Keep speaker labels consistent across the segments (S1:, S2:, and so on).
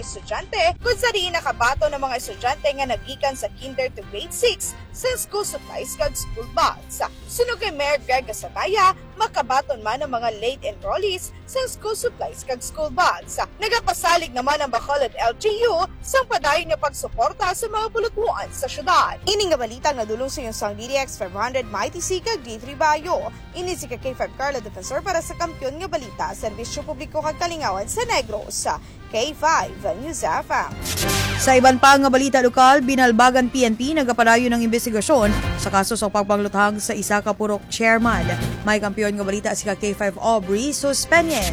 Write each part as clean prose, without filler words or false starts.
S1: estudyante kung saan nakabato ng mga estudyante nga nagikan sa kinder to grade 6 sa school supplies kag school bags. Sunog kay Mayor Greg Gasanaya, makabaton man ang mga late enrollees sa school supplies kag school bags. Nagapasalig naman ang Bacolod LGU sa padayon nga pagsuporta sa mga bulutmuan sa syudad. Ining nga balita nga dulong sa yung sang DDX 500 Mighty C kag D3 Bayo. Ini si K5 Carla Defensor para sa Kampiyon nga Balita, Serbisyo Publiko kag Kalingawan sa Negros. K5 News FM. Sa iban pa nga balita lokal, binalbagan PNP nagapadayon ng investigasyon sa kaso sa pagpangluthang sa isa ka purok chairman. May kampiyon nga balita si K5 Aubrey Suspenye.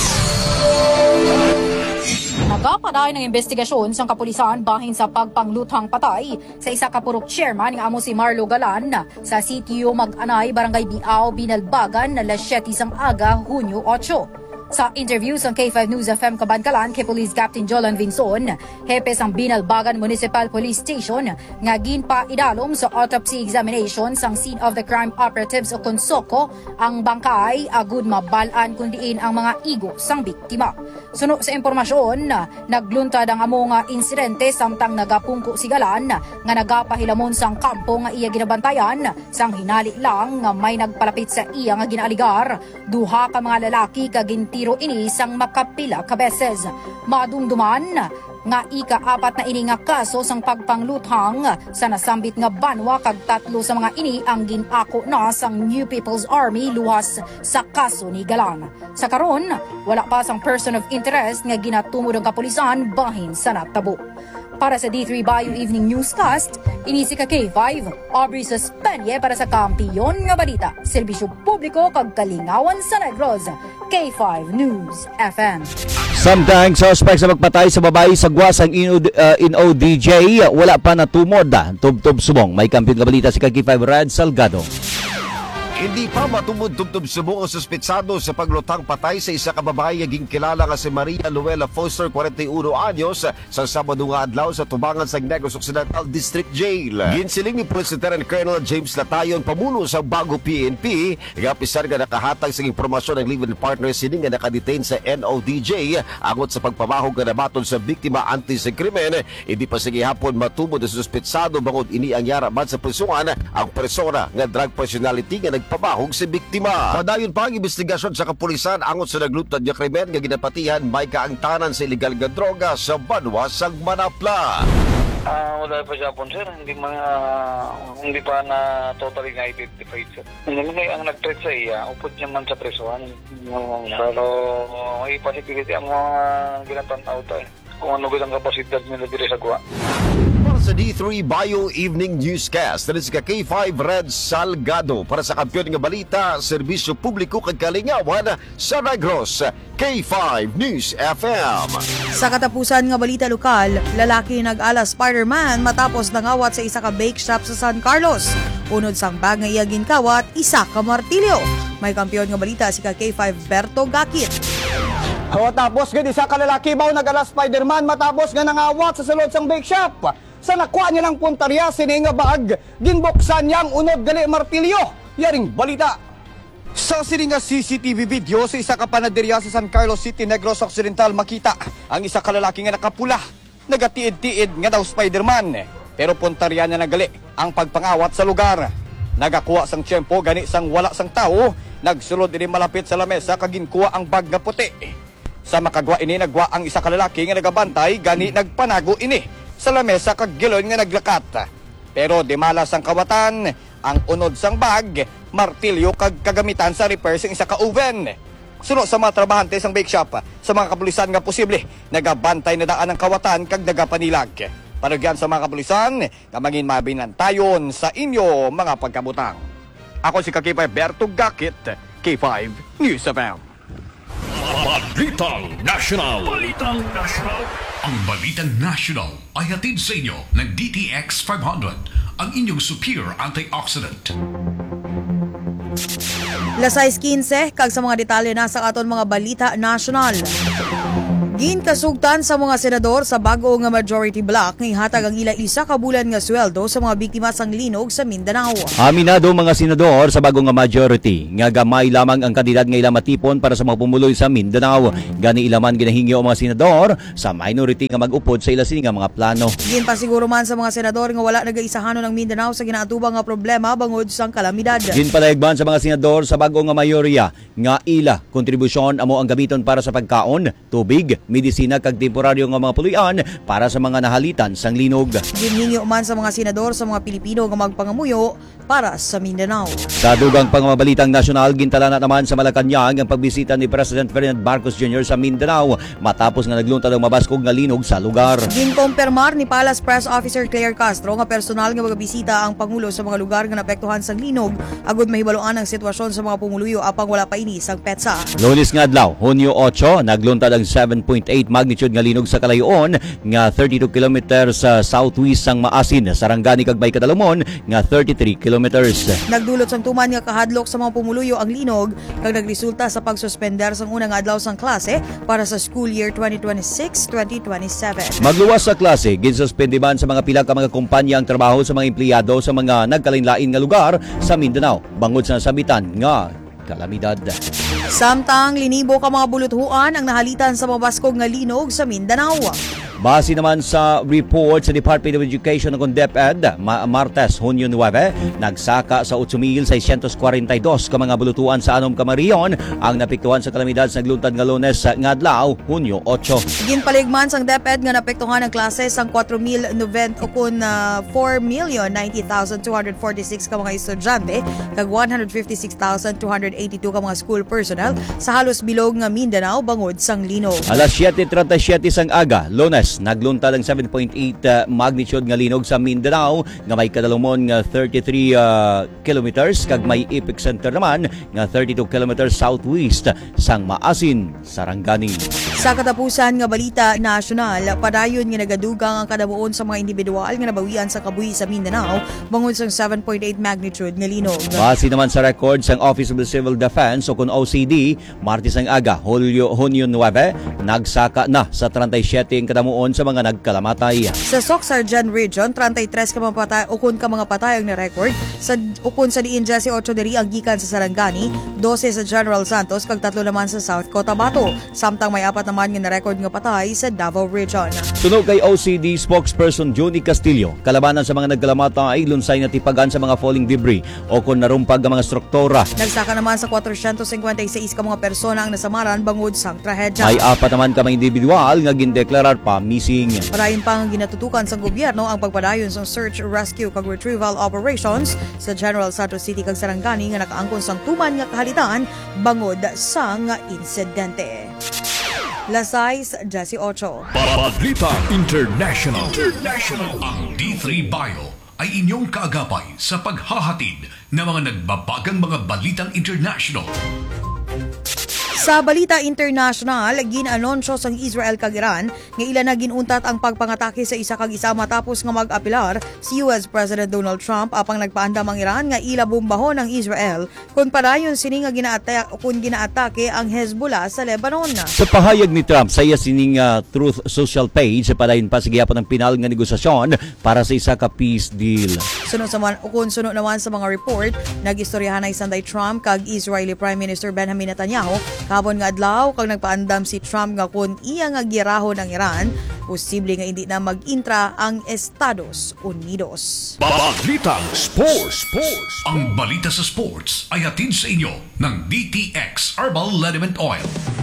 S2: Nagapadayon ng investigasyon sa kapulisan bahin sa pagpangluthang patay sa isa ka purok chairman nga amo si Marlo Galan sa sitio Mag-Anay, Barangay Biao, Binalbagan na alas 7 sang aga, Hunyo 8. Sa interview sa K5 News FM Kabankalan kay Police Captain Jolan Vinson, hepe sang Binalbagan Municipal Police Station nga ginpa idalom sa autopsy examination sang scene of the crime operatives o konsoko ang bangkay agud mabalaan kundiin ang mga igo sang biktima. Suno sa impormasyon, nagluntad ang amo nga insidente samtang nagapungko si Galan nga nagapahilamon sang kampo nga iya ginabantayan sang hinali lang nga may nagpalapit sa iya nga ginaaligar. Duha ka mga lalaki kagintiro ini sang makapila ka beses. Madumduman nga ika-4 na ini nga kaso sang pagpangluthang sa nasambit nga banwa kag 3 sa mga ini ang ginako na sang New People's Army luwas sa kaso ni Galan. Sa karon, wala pa sang person of interest nga ginatumod ang kapulisan bahin sa natabo. Para sa D3 Bayo Evening Newscast, ini si K5 Aubrey Suspenye para sa Kampiyon nga Balita, Serbisyo Publiko kag Kalingawan sa Negros, K5 News FM.
S3: Samtang suspect sa magpatay sa babae sa gwasang NODJ, wala pa natumod. Tubtob subong. May kampiyon nga balita si K5 Rad Salgado.
S4: Hindi pa matumod-tubtob sumo ang suspetsado sa paglutang patay sa isa ka babae nga ginkilala nga si Maria Luella Foster, 41 anyos, sa Sabado nga adlaw sa tubangan sa Negros Occidental District Jail. Ginsiling ni Police Lieutenant Colonel James Latayon, pamuno sa bago PNP, nga pisar nga nakahatag sa impormasyon ng live-in partner sini nga nakadetain sa NODJ angot sa pagpamahog nga nabaton sa biktima anti sa krimen. Hindi pa sige hapon matumod ang suspetsado bangod ini ang yaraman sa prisungan ang persona nga drug personality nga pamahog si biktima. Padayon pa ang investigasyon sa kapulisan angot sa naglutad nga krimen nga ginapatihan may kaangtanan sa illegal nga droga sa banwa sang Manapla.
S5: Wala pa siya po, sir. Hindi pa na totally na-identified, sir. Hindi ang nag-threat sa iya, upod niya man sa presuhan. Pero may possibility ang mga ginatanaw tayo. Kung ano ang kapasidad nila dito sa guwa.
S4: Para sa D3 Bayo Evening Newscast, na si K5 Red Salgado para sa Kampiyon nga Balita, Serbisyo Publiko kag Kalingawan sa Negros, K5 News FM.
S1: Sa katapusan nga balita lokal, lalaki nag-ala Spider-Man matapos nangawat sa isa ka bake shop sa San Carlos. Unod sang bag nga iya ginkawat, isa ka martilyo. May kampiyon nga balita si K5 Berto Gakit.
S6: Tapos gani sa kalalaki baw nag-ala Spider-Man matapos nga nangawat sa sulod sang bake shop. Sa nakuha niya ng puntarya sini nga bag, ginbuksan niyang unod gali martilyo. Yaring balita. Sa sini nga CCTV video sa isa ka panaderya sa San Carlos City, Negros Occidental makita ang isa ka lalaki nga nakapula. Nagatiid-tiid nga daw Spider-Man. Pero puntarya niya nagali ang pagpangawat sa lugar. Nagakuha sang tiyempo gani sang wala sang tao, nagsulod ini malapit sa lamesa kaginkuha ang bag nga puti. Sa makagwa ini nagwa ang isa ka lalaki nga nagabantay gani nagpanago ini sa lamesa kag gilon nga naglakat. Pero di malas ang kawatan, ang unod sang bag, martilyo kag kagamitan sa repair sang isa ka oven. Suno sa mga trabahante sang bake shop, sa mga kapulisan nga posible, nagabantay na daan ang kawatan kag nagapanilag. Panagyan sa mga kapulisan, nga mangin mabinantayon sa inyo mga pagkabutang. Ako si K5 Berto Gakit, K5 News FM.
S7: Balitang National. Balitang National. Ang Balitang National ay hatid sa inyo ng DTX 500, ang inyong superior antioxidant.
S1: Lasay 15 kag sa mga detalye na sa aton mga balita national.
S8: Ginkasugtan sa mga senador sa bago nga majority block nga ihatag ang ila isa ka bulan nga sweldo sa mga biktima sang linog sa Mindanao.
S3: Aminado mga senador sa bagong nga majority nga gamay lamang ang kandidat nga ila matipon para sa mga pumuloy sa Mindanao. Gani ilaman ginahingyo ang mga senador sa minority nga mag-upod sa ila sini nga mga plano.
S8: Ginpasiguro man sa mga senador nga wala nagaisahanon ang Mindanao sa ginaatubang nga problema bangod sang kalamidad.
S3: Ginpalayagban sa mga senador sa bagong nga mayorya nga ila kontribusyon amo ang gamiton para sa pagkaon, tubig, medisina kag temporaryo nga mga puluyan para sa mga nahalitan sang linog.
S8: Ginhingyo man sa mga senador sa mga Pilipino nga magpangamuyo para sa Mindanao.
S3: Sa dugang pangmabalitang nasyonal, gintala na naman sa Malacanang ang pagbisita ni President Ferdinand Marcos Jr. sa Mindanao matapos nga nagluntad ang mabaskog nga linog sa lugar.
S8: Ginkompirmar ni Palace Press Officer Claire Castro nga personal nga magbisita ang Pangulo sa mga lugar nga naapektuhan sang linog agud mahibaluan ang sitwasyon sa mga pumuluyo apang wala pa ini sang petsa.
S3: Lunes nga adlaw, Hunyo 8, nagluntad ang 7.8 magnitude nga linog sa kalayoon nga 32 kilometers sa southwest sang Maasin, Sarangani kag Baykadalumon nga 33 kilometers.
S8: Nagdulot sang tuman nga kahadlok sa mga pumuluyo ang linog kag nagresulta sa pagsuspender sang unang adlaw sang klase para sa school year 2026-2027.
S3: Magluwas sa klase, ginsuspendiban sa mga pila ka mga kumpanya ang trabaho sa mga empleyado sa mga nagkalain-lain nga lugar sa Mindanao bangod sa nasabitan nga kalamidad.
S8: Samtang linibo ka mga buluthuan ang nahalitan sa mabaskog nga linog sa Mindanao.
S3: Base naman sa report sa Department of Education ng DepEd, Martes, Hunyo 9, nagsaka sa 8,642 ka mga bulutuan sa Anom Camarion ang napektuhan sa kalamidad sa nagluntad nga Lunes nga adlaw, Hunyo 8.
S8: Ginpaligman sang DepEd nga napektuhan ang klase sang 4,090 ukon 4,090,246 ka mga estudyante kag 156,282 ka mga school personnel sa halos bilog nga Mindanao bangod sang linog.
S3: Alas 7:37 sang aga, Lunes, nagluntad ang 7.8 magnitude nga linog sa Mindanao nga may kadalumon nga 33 kilometers kag may epicenter naman nga 32 kilometers southwest sang Maasin, Sarangani.
S8: Sa katapusan nga balita nasyonal, padayon nga nagadugang ang kadabuon sa mga individual nga nabawian sa kabuhi sa Mindanao bangod sang 7.8 magnitude nga linog.
S3: Base naman sa record sang Office of the Civil Defense o kun OCD, Martes ang aga, Hunyo 9, nagsaka na sa 37 ang kadamuon sa mga nagkalamatay.
S8: Sa Soc-Sarjan Region, 33 ka mga patay ukon ka mga patay ang na-record. Sa ukon sa diin 18 diri ang gikan sa Sarangani, 12 sa General Santos kag 3 naman sa South Cotabato. Samtang may 4 naman nga na-record nga patay sa Davao Region.
S3: Sunog kay OCD spokesperson Johnny Castillo, kalabanan sa mga nagkalamatay lunsay na tipagan sa mga falling debris o kung narumpag ang mga struktura.
S8: Nagsaka naman sa 456 ka mga persona ang nasamaran bangod sang trahedya.
S3: May 4 naman ka mga individual nga gindeklarar pa missing.
S8: Parayon pang ginatutukan sa gobyerno ang pagpadayon sa search, rescue kag retrieval operations sa General Santos City kag Sarangani nga nakaangkon sang tuman nga kahalitan bangod sang insidente. Lasais, Jesse Ocho.
S7: Balita International. Ang D3 Bio ay inyong kaagapay sa paghahatid ng mga nagbabagang mga balitang international.
S8: Sa balita international, ginanunsyo sang Israel kag Iran nga ila na ginuntat ang pagpangatake sa isa kag isa matapos nga mag-apilar si US President Donald Trump apang nagpaandam ang Iran nga ila bombahon ang Israel kung padayon sini nga ginaatake ang Hezbollah sa Lebanon.
S3: Sa pahayag ni Trump sa iya sining Truth Social page, padayon pa sa gihapon ng pinal nga negosasyon para sa isa ka peace deal.
S8: Sunod naman sa mga report, nag-istoryahan na Sanday Trump kag Israeli Prime Minister Benjamin Netanyahu kahapon nga adlaw kag nagpaandam si Trump nga kun iya nga girahon ang Iran, posible nga hindi na mag-intra ang Estados Unidos.
S7: Balitang Sports. Ang balita sa sports ay hatid sa inyo ng DTX Herbal Liniment Oil.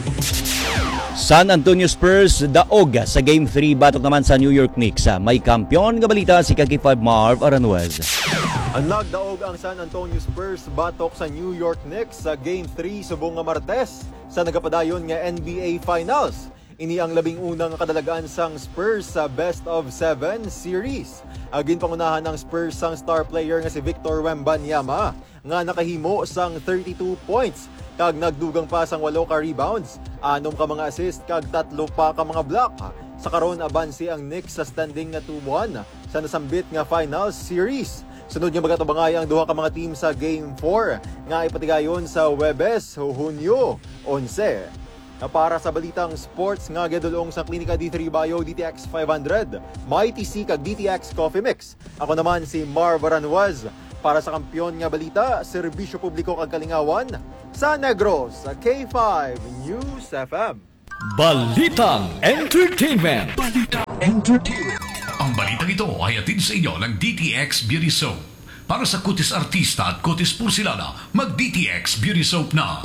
S3: San Antonio Spurs daog sa Game 3 batok naman sa New York Knicks. May kampyon nga balita si Kaki5 Marv Aranjuez.
S9: Nagdaog ang San Antonio Spurs batok sa New York Knicks sa Game 3 subong nga Martes sa nagapadayon nga NBA Finals. Ini ang 11 nga kadalagaan sang Spurs sa Best of 7 series. Agin pangunahan ng Spurs sang star player nga si Victor Wembanyama nga nakahimo sang 32 points kag nagdugang pa sang 8 ka rebounds, 6 ka mga assist kag 3 pa ka mga block. Sa karon abansi ang Knicks sa standing nga 2-1 sa nasambit nga Finals series. Sunod nga magatabangay ang duha ka mga team sa Game 4 nga ipatigayon sa Huwebes, Hunyo 11. Para sa balitang sports nga gedulong sa Klinika D3 Bio DTX 500, Mighty C kag DTX Coffee Mix. Ako naman si Mar Baranwaz para sa kampiyon nga balita, serbisyo publiko kag kalingawan sa Negros sa K5 News FM.
S7: Balitang Entertainment. Ang balitang ito ay hatid sa inyo ng DTX Beauty Soap. Para sa kutis artista at kutis porsilana, mag-DTX Beauty Soap na.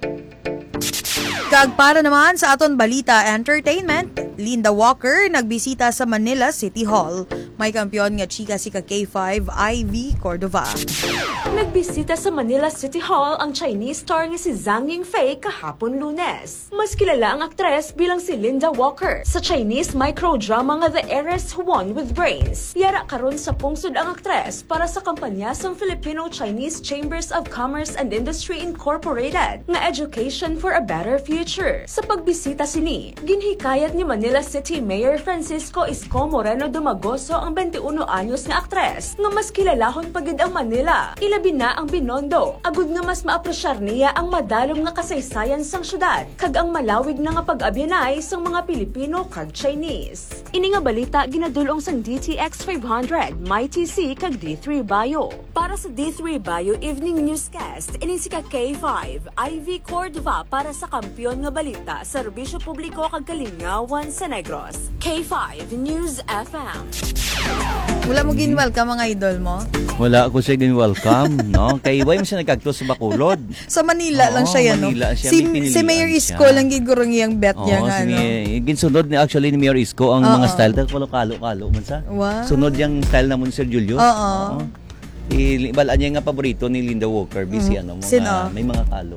S8: Kag para naman sa aton balita entertainment, Linda Walker nagbisita sa Manila City Hall. May kampiyon nga chika si K5 Ivy Cordova.
S10: Nagbisita sa Manila City Hall ang Chinese star nga si Zhang Yingfei kahapon Lunes. Mas kilala ang aktres bilang si Linda Walker sa Chinese microdrama nga The Heiress Who Won with Brains. Yara karon sa pungsod ang aktres para sa kampanya sa Filipino-Chinese Chambers of Commerce and Industry Incorporated nga Education for a Better Future. Sa pagbisita sini, ginhikayat ni Manila City Mayor Francisco Isko Moreno Dumagoso ang 21 anyos nga aktres nga mas kilalahon pagid ang Manila. Ilabi na ang Binondo, agud nga mas maapresyar niya ang madalom nga kasaysayan sang syudad kag ang malawig na nga pag-abyanay sang mga Pilipino kag Chinese. Ini nga balita ginadulong sang DTX 500, Mighty C kag D3 Bio. Para sa D3 Bio Evening Newscast, ini si K5 Ivy Cordova para sa kampiyon nga balita, serbisyo publiko kag kalingawan sa Negros. K5 News FM.
S8: Wala mo gin-welcome mga idol mo?
S3: Wala ako siya welcome, no? Kay Iway mo siya nagkaktos sa Bacolod.
S8: Sa Manila lang siya yan, no?
S3: Manila siya,
S8: Si Mayor Isko lang gigurong yung bet niya nga, no?
S3: Ginsunod ni actually ni Mayor Isko ang mga style. Kalo man sa.
S8: Wow.
S3: Sunod yung style na mo ni Sir Julius.
S8: Oo.
S3: Balaan niya nga paborito ni Linda Walker, busy mga, may mga kalo.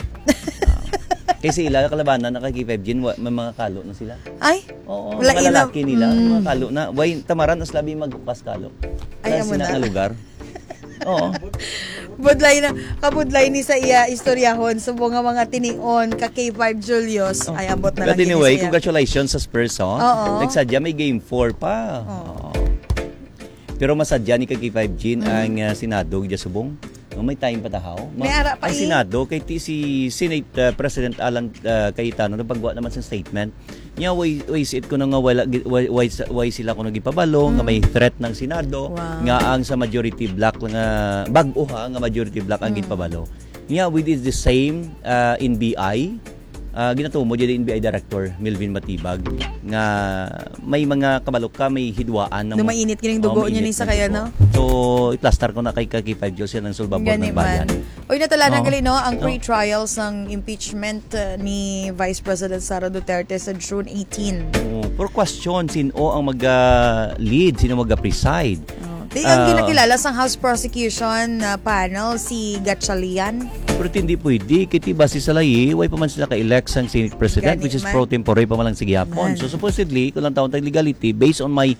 S3: Kasi ila kalabanan na kay K5 Gin, may mga kalo na sila.
S8: Ay?
S3: Oo, mga lalaki nila, mga kalo na. Way tamaran as labi magbukas kalo.
S8: Ay, amo na.
S3: Nga lugar. Oo.
S8: Kabudlay ni sa iya istoryahon sa mga tinion ka K5 Julius. Ay, abot na lang.
S3: But anyway, congratulations sa Spurs, oh.
S8: Oo.
S3: Nagsadya may game 4 pa. Oo. Pero masadya ni K5 Gin ang Senado, Gya Subong. May time patahaw.
S8: May ara pa
S3: ang Senado, kay si Senate President Alan Cayetano, napagwa naman sa statement, niya, waisit ko na nga why sila ko nagipabalo, nga may threat ng Senado, nga ang sa majority black, nga bag-uha, nga majority black ang ginpabalo. Niya, we did the same in BI. Ginatumo dyan NBI Director Melvin Matibag nga may mga kabalok ka, may hidwaan ng
S8: mainit kining dugo niya ni sa kaya, no?
S3: So iplaster ko na kay K5 Jules yan ang sulbabot ng bayan.
S8: Oy, natala gali, no, ang pre-trials ng impeachment ni Vice President Sara Duterte sa June 18.
S3: For question, sino ang mag-lead, sino mag-preside?
S8: Ang ginakilala sa House Prosecution panel, si Gatchalian.
S3: Pero hindi pwede, kiti base sa layi, way pa man sila ka-elect sang Senate President, which is pro tempore pa man lang sige hapon. So supposedly, kung lang taon tayong legality, based on my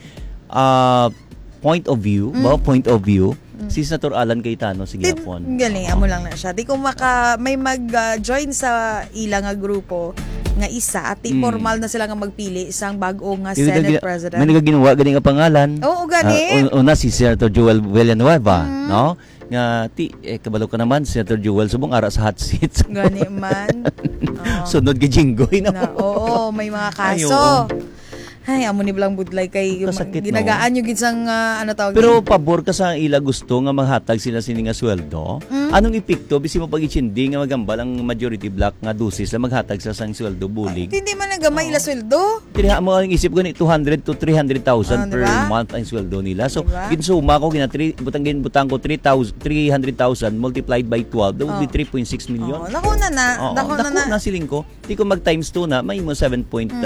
S3: point of view, si Senator Alan Cayetano sige hapon.
S8: Galing, amo lang na siya. Di kung may mag-join sa ilang grupo, nga isa at formal na sila nga magpili isang bago nga Senate President.
S3: May nagaginawa gani nga pangalan.
S8: Oo, gani.
S3: Una si Senator Joel Villanueva, no? Nga kabalo ka naman Senator Joel subong ara sa hot seats.
S8: Gani man.
S3: Sunod kay Jinggoy na.
S8: Oo, may mga kaso. Ay, amo ni Blang Budlay kay ginagaan yung ginsang tawag.
S3: Pero pabor ka sa ila gusto nga maghatag sila sini nga sweldo. Anong epekto bisi mo pag-ichindi nga magambal ang majority black nga dosis la maghatag sila sang sweldo bulig.
S8: Hindi man nagamay ila sweldo.
S3: Kaya mo ang isip ko ni 200 to 300,000 per month ang sweldo nila. So ginsuma ko butang ko 300,000 multiplied by 12, that would be 3.6 million.
S8: Dako na
S3: siling ko. Di ko mag times 2 na may mo 7.2.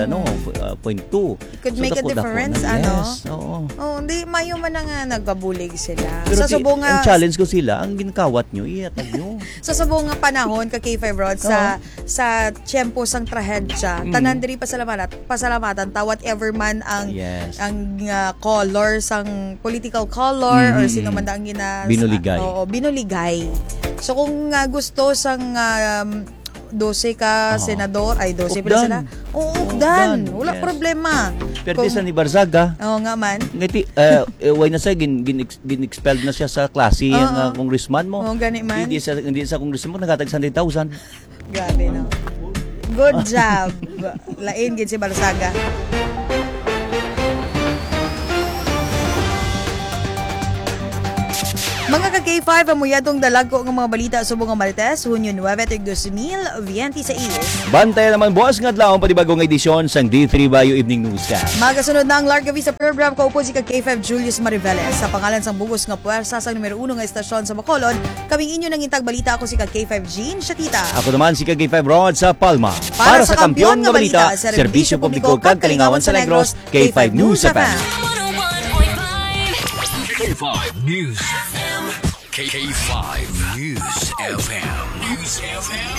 S8: Could make a difference,
S3: Yes, oo.
S8: Hindi, mayo man nga nagbabulig sila.
S3: Pero ang challenge ko sila, ang ginakawat nyo, iatag nyo.
S8: Sa subong nga panahon, ka K5 Rod, sa tiyempo sang trahedya, tanan diri pasalamatan, ta whatever man ang color, sang political color, or sino man ang
S3: binuligay.
S8: Binuligay. So kung gusto sang 12 ka senador, ay 12 pa sila. Ugdan. Wala problema.
S3: Pero sa ni Barzaga.
S8: Oo nga man.
S3: Ngiti, way na sa gin-expelled na siya sa klase ang congressman mo.
S8: Oo, gani man.
S3: Hindi sa congressman mo, naghatag 100,000.
S8: Grabe, no? Good job. Lain gid si Barsaga. Mga ka-K5, amuyadong dalagko ng mga balita sa mga Martes, Hunyo 9, 2026.
S3: Bantayan naman buwas nga adlaw panibagong edisyon sang D3 Bayo Evening Newscast.
S8: Magasunod na ang Larga Vista program kaupo si ka-K5 Julius Mariveles. Sa pangalan sang bugos nga puwersa sa numero 1 nga estasyon sa Bacolod, kaming inyo nang intag balita ako si ka-K5 Jean Shatita.
S3: Ako naman si K5 Rod sa Palma. Para sa kampiyon nga balita, serbisyo publiko kag kalingawan sa Negros, K5 News FM.
S7: K5 News FM. K5 News FM.